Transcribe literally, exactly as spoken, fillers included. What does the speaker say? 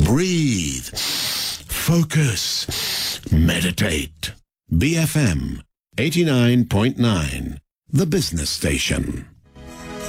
breathe, focus, meditate. B F M eighty-nine point nine, the business station.